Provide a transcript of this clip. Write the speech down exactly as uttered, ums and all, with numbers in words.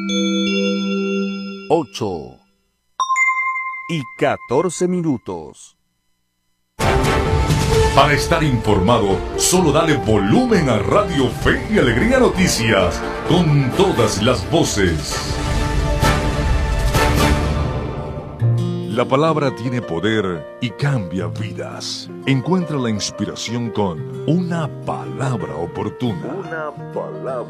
ocho y catorce minutos. Para estar informado, solo dale volumen a Radio Fe y Alegría Noticias, con todas las voces. La palabra tiene poder y cambia vidas. Encuentra la inspiración con una palabra oportuna. Una palabra